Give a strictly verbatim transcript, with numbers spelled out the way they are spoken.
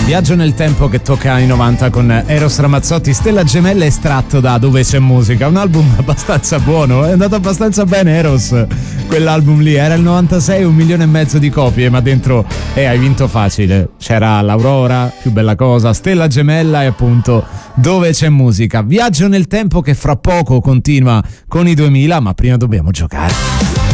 Viaggio nel tempo che tocca anni novanta con Eros Ramazzotti, Stella Gemella estratto da Dove c'è musica, un album abbastanza buono, è andato abbastanza bene Eros, quell'album lì, era il novantasei, un milione e mezzo di copie, ma dentro eh, hai vinto facile, c'era l'Aurora, Più bella cosa, Stella Gemella e appunto Dove c'è musica. Viaggio nel tempo che fra poco continua con i duemila, ma prima dobbiamo giocare.